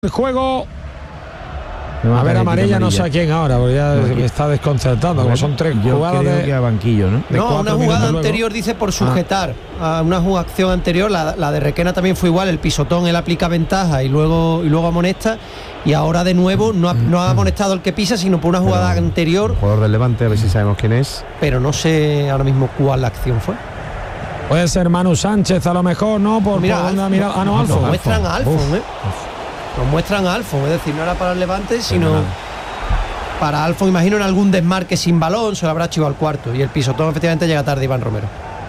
El juego. A ver, amarilla no sé a quién ahora, porque ya me está desconcertando, como son tres jugadas de que a banquillo, ¿no? No, una jugada anterior dice por sujetar, a una acción anterior, la de Requena también fue igual, el pisotón él aplica ventaja y luego amonesta, y ahora de nuevo no ha amonestado el que pisa, sino por una jugada anterior. Jugador del Levante, a ver si sabemos quién es. Pero no sé ahora mismo cuál la acción fue. Puede ser Manu Sánchez a lo mejor, ¿no? Por Alfon. Alfon. Nos muestran a Alfon, Nos muestran a Alfon, es decir, no era para el Levante, sino para Alfon, imagino, en algún desmarque sin balón, se lo habrá chivado al cuarto. Y el pisotón efectivamente llega tarde, Iván Romero.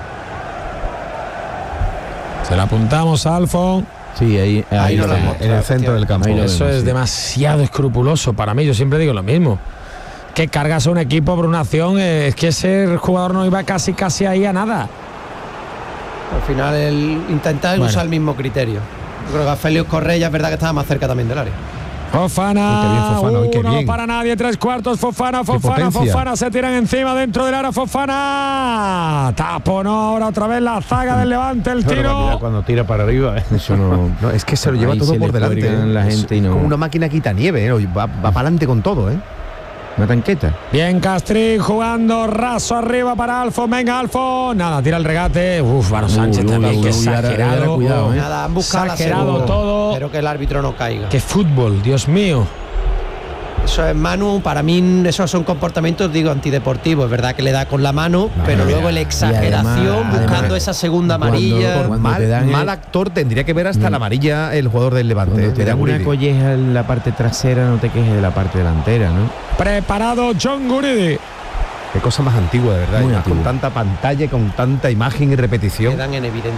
Se la apuntamos a Alfon. Sí, ahí en el centro del campo. Eso es demasiado escrupuloso para mí, yo siempre digo lo mismo. Que cargas a un equipo por una acción, es que ese jugador no iba casi ahí a nada. Al final él intenta usar el mismo criterio. Yo creo que a Félix Correa es verdad que estaba más cerca también del área. Fofana, qué bien. no para nadie, 3/4, Fofana, se tiran encima dentro del área, Fofana, taponó ahora otra vez la zaga del Levante, el tiro. Cuando tira para arriba, eso no, es que se lo lleva todo por delante. La gente es como una máquina quitanieve, va para adelante con todo, Una tanqueta. Bien Castrín jugando raso arriba para Alfon. Venga Alfon. Nada, tira el regate. Manu Sánchez también, que exagerado. Cuidado, Nada, han buscado exagerado todo. Pero que el árbitro no caiga. Qué fútbol, Dios mío. Eso es, Manu, para mí esos son comportamientos, antideportivos. Es verdad que le da con la mano, pero luego la exageración, buscando esa segunda amarilla. Mal actor tendría que ver hasta la amarilla el jugador del Levante. Cuando te dan una colleja en la parte trasera, no te quejes de la parte delantera, ¿no? Preparado John Guridi. Qué cosa más antigua, de verdad. Muy con tanta pantalla, con tanta imagen y repetición. Quedan en evidencia.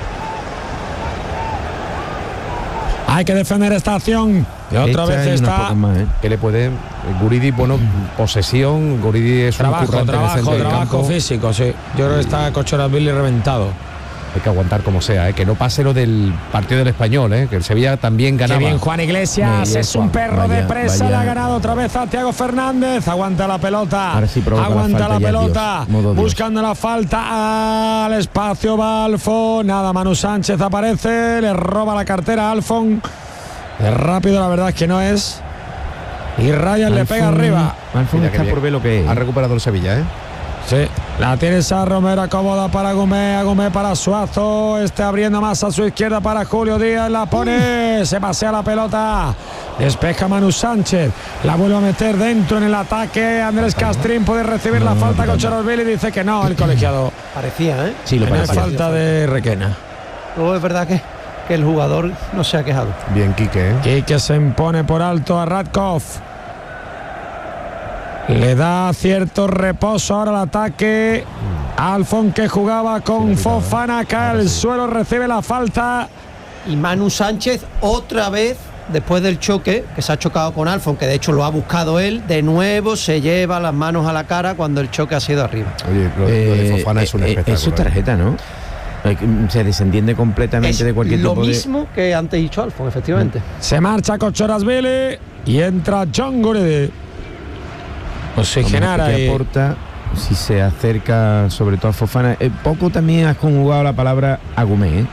Hay que defender esta acción. Y otra vez está. Que le puede. Guridi, posesión. Guridi es trabajo físico, sí. Yo creo que está Cochorasvili reventado. Hay que aguantar como sea, que no pase lo del partido del Español, que el Sevilla también ganaba. Qué bien Juan Iglesias, es un perro de presa, le ha ganado otra vez a Thiago Fernández, aguanta la pelota, aguanta la pelota, buscando la falta al espacio, va Alfon, nada, Manu Sánchez aparece, le roba la cartera a Alfon, es rápido, la verdad es que no es, y Ryan le pega arriba. Alfon está por ver lo que es. Ha recuperado el Sevilla, Sí, la tiene Sa Romero, acomoda para Gómez para Suazo, abriendo más a su izquierda para Julio Díaz, la pone, se pasea la pelota, despeja Manu Sánchez, la vuelve a meter dentro en el ataque, Andrés Castrín puede recibir la falta con Cochorasvili y dice que no, el colegiado. Parecía, Sí, lo parecía. Falta de Requena. Luego es verdad que el jugador no se ha quejado. Bien, Quique. Quique se impone por alto a Radkov. Le da cierto reposo ahora el ataque. Alfon, que jugaba con Fofana, cae al suelo, recibe la falta. Y Manu Sánchez otra vez, después del choque, que se ha chocado con Alfon, que de hecho lo ha buscado él, de nuevo se lleva las manos a la cara cuando el choque ha sido arriba. Oye, lo de Fofana es un espectáculo. Es su tarjeta, ¿no? Se desentiende completamente de cualquier tipo de... Lo mismo que antes dicho Alfon, efectivamente. Se marcha Cochorasvili y entra John Guridi. Oxigenar ahí. Aporta, si se acerca sobre todo a Fofana. Poco también has conjugado la palabra Agumé,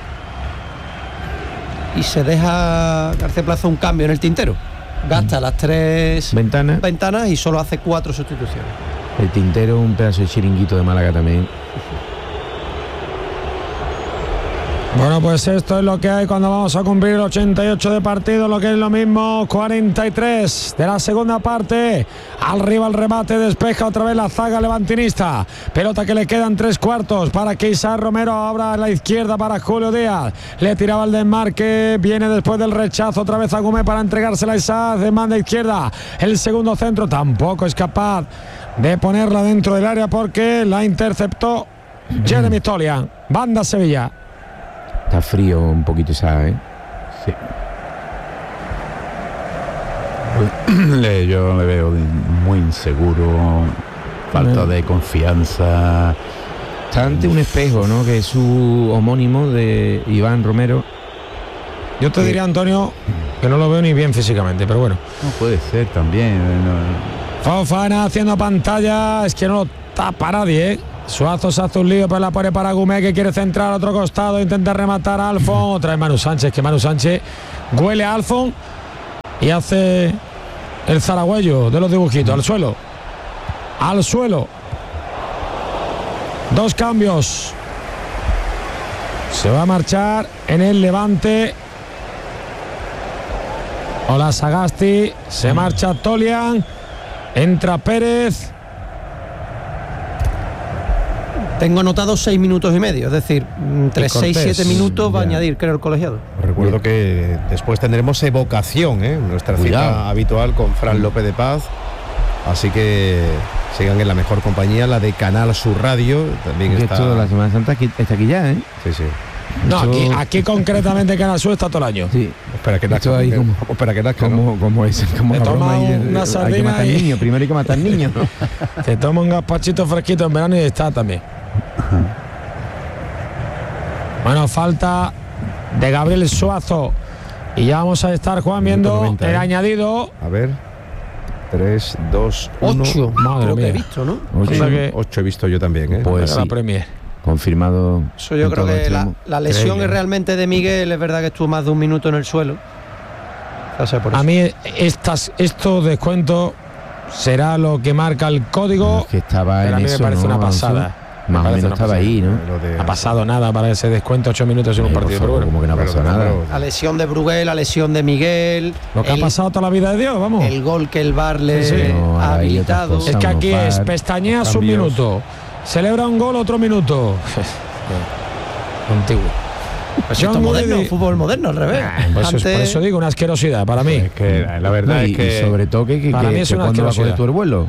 Y se deja García Plaza un cambio en el tintero. Gasta las 3 ventanas y solo hace 4 sustituciones. El tintero, un pedazo de chiringuito de Málaga también. Bueno, pues esto es lo que hay cuando vamos a cumplir el 88 de partido, lo que es lo mismo, 43 de la segunda parte. Arriba el remate, despeja otra vez la zaga levantinista. Pelota que le quedan 3/4 para que Sa Romero abra a la izquierda para Julio Díaz. Le tiraba el desmarque, viene después del rechazo otra vez a Gómez para entregársela a Isa de banda izquierda. El segundo centro tampoco es capaz de ponerla dentro del área porque la interceptó Jeremy Tolian. Banda Sevilla. Está frío un poquito esa, Sí. Yo le veo muy inseguro, falta de confianza. Está ante un espejo, ¿no? Que es su homónimo de Iván Romero. Yo te diría, Antonio, que no lo veo ni bien físicamente, pero bueno. No puede ser también. Fofana haciendo pantalla, es que no lo tapa nadie, Suazo se hace un lío, pero la pone para Gumé, que quiere centrar al otro costado, intenta rematar a Alfon, otra vez Manu Sánchez, que Manu Sánchez huele a Alfon y hace el zaragüello de los dibujitos. Al suelo. Al suelo. 2 cambios. Se va a marchar en el Levante. Hola Sagasti. Se marcha Tolian. Entra Pérez. Tengo anotado 6 minutos y medio, es decir, entre 6 y 7 minutos va a añadir, creo, el colegiado. Recuerdo que después tendremos Evocación, nuestra cita habitual con Fran López de Paz. Así que sigan en la mejor compañía, la de Canal Sur Radio. También está. Esto, la Semana Santa está aquí ya, ¿eh? Sí, sí. No, aquí concretamente Canal Sur está todo el año. Sí. Espera que nazca. Espera que nazca. Como es Me la toma broma ahí de- una hay que sardina matar y- niños. Primero hay que matar niños. Se toma un gazpachito fresquito en verano y está también. Bueno, falta de Gabriel Suazo. Y ya vamos a estar, Juan, viendo 90, el añadido. A ver. 3, 2, 1. 8, Madre lo que mía. he visto, ¿no? Ocho. O sea que- 8 he visto yo también, Pues la sí. Premier. Confirmado. Eso yo en creo todo que extremo. la lesión Increíble. es realmente de Miguel, es verdad que estuvo más de un minuto en el suelo. Ya sé, por A eso. mí estos descuentos será lo que marca el código. Es que estaba Pero a en mí me eso, parece ¿no, una Alonso? pasada. Me Más o parece menos una estaba pasada. ahí, ¿no? No ha pasado nada para que se descuente 8 minutos en un Por partido. favor, Pero bueno, como que no pasó nada. La lesión de Brugué, la lesión de Miguel, lo que ha pasado toda la vida de Dios, vamos. el gol que el VAR le Sí, sí. No, ha ahora hay otras habilitado. cosas. Es que aquí Unos es VAR, pestañeas un cambios. minuto, celebra un gol otro minuto. Antiguo. Esto es moderno, fútbol moderno, al revés. Por eso digo, una asquerosidad para mí. Es que la verdad No, es y que sobre todo que para mí es una cuando va a coger asquerosidad. tú el vuelo.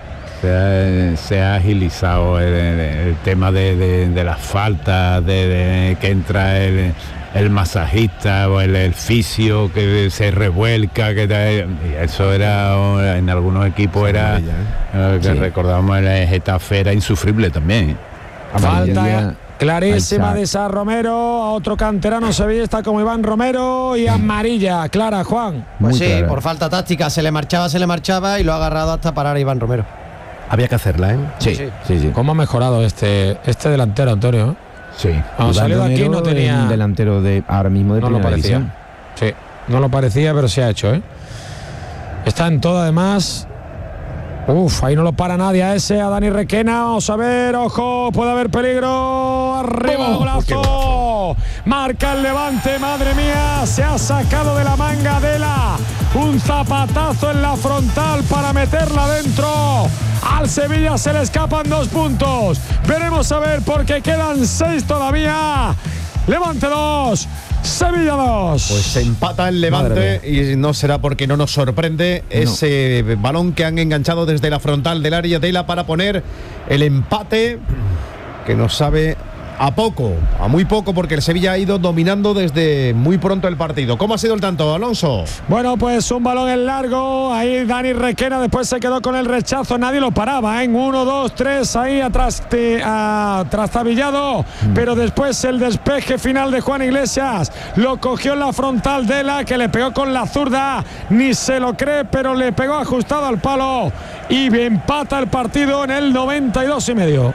se ha agilizado el tema de las faltas, de que entra el masajista o el fisio que se revuelca, y eso era en algunos equipos era que Sí. recordamos el Getafe era insufrible también. Falta Amarilla clarísima al de San Romero, a otro canterano sevillista como Iván Romero y amarilla, clara, Juan. Pues Muy sí, clara. por falta táctica, se le marchaba y lo ha agarrado hasta parar a Iván Romero. Había que hacerla, ¿eh? Sí, Sí. sí, sí. ¿Cómo ha mejorado este delantero, Antonio? Sí. Cuando Iván salió de aquí Romero no es tenía. un delantero de ahora mismo de No lo primera parecía. división. Sí, no lo parecía, pero se ha hecho, ¿eh? Está en todo, además. Uf, ahí no lo para nadie a ese, a Dani Requena. Vamos a ver, ojo, puede haber peligro. Arriba, golazo. Marca el Levante, madre mía. Se ha sacado de la manga Dela. Un zapatazo en la frontal para meterla dentro. Al Sevilla se le escapan 2 puntos. Veremos a ver porque quedan 6 todavía. Levante 2. Sevilla 2. Pues se empata el Levante y no será porque no nos sorprende ese balón que han enganchado desde la frontal del área de la para poner el empate que nos sabe a poco, a muy poco, porque el Sevilla ha ido dominando desde muy pronto el partido. ¿Cómo ha sido el tanto, Alonso? Bueno, pues un balón en largo. Ahí Dani Requena después se quedó con el rechazo. Nadie lo paraba, en 1, 2, 3 ahí atrás trastabillado. Pero después el despeje final de Juan Iglesias lo cogió en la frontal de la que le pegó con la zurda. Ni se lo cree, pero le pegó ajustado al palo. Y empata el partido en el 92 y medio.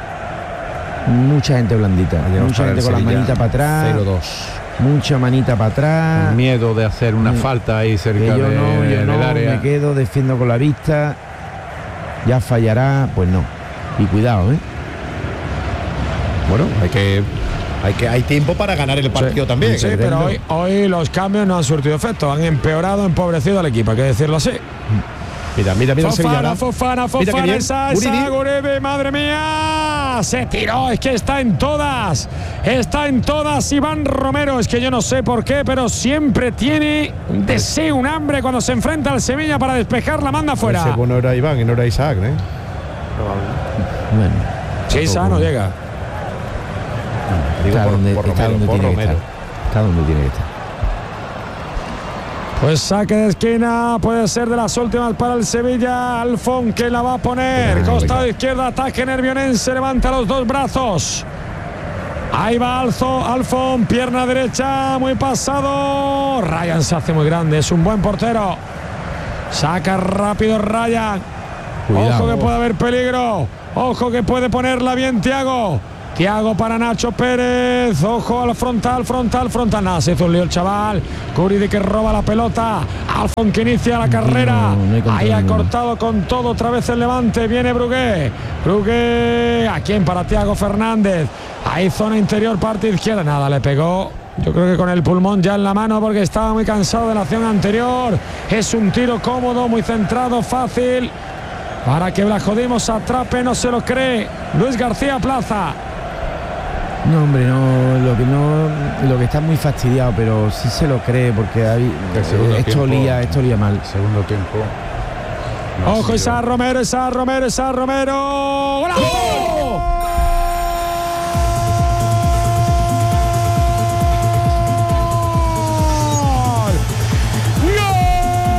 Mucha gente blandita, mucha gente con las manitas para atrás, 0-2. mucha manita para atrás. Miedo de hacer una falta ahí Que cerca yo no, del área. me quedo, defiendo con la vista. Ya fallará, pues no. Y cuidado, ¿eh? Bueno, hay tiempo para ganar el partido también. Sí, pero hoy los cambios no han surtido efecto. Han empeorado, empobrecido al equipo, hay que decirlo así. Mira el Sevilla. Fofana, Mira qué bien. esa, Guridi. Guridi, madre mía. Se tiró, es que está en todas Iván Romero. Es que yo no sé por qué, pero siempre tiene un deseo, un hambre cuando se enfrenta al Sevilla para despejar, la manda fuera. Ese bueno era Iván y no era Isaac, ¿eh? Bueno, Sí, Isa no llega. Digo está donde tiene que Romero. estar. Está donde tiene que estar. Pues saque de esquina, puede ser de las últimas para el Sevilla. Alfón que la va a poner. Costado izquierda, ataque nervionense, levanta los 2 brazos. Ahí va Alfón, pierna derecha, muy pasado. Ryan se hace muy grande, es un buen portero. Saca rápido Ryan. Cuidado. Ojo que puede haber peligro. Ojo que puede ponerla bien Thiago. Thiago para Nacho Pérez. Ojo al frontal. Nada, se hizo un lío el chaval. Guridi que roba la pelota. Alfon que inicia la carrera. Ahí ha cortado con todo otra vez el Levante. Viene Brugué. ¿A quién? Para Thiago Fernández. Ahí zona interior, parte izquierda. Nada, le pegó. Yo creo que con el pulmón ya en la mano porque estaba muy cansado de la acción anterior. Es un tiro cómodo, muy centrado, fácil. Para que Blajodimos atrape, no se lo cree. Luis García Plaza. No, hombre, lo que está muy fastidiado, pero sí se lo cree porque esto olía mal. Segundo tiempo. Ojo, esa Romero. ¡Golazo!